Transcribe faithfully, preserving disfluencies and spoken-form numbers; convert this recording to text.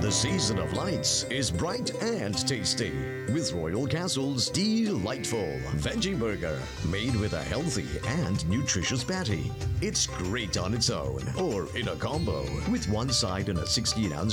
The season of lights is bright and tasty with Royal Castle's delightful Veggie Burger, made with a healthy and nutritious patty. It's great on its own or in a combo with one side and a sixteen ounce